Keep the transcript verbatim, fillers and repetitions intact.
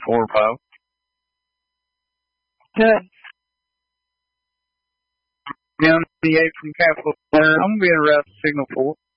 Four or five. Good. Down the eight from Capital. I'm going to be in route signal four.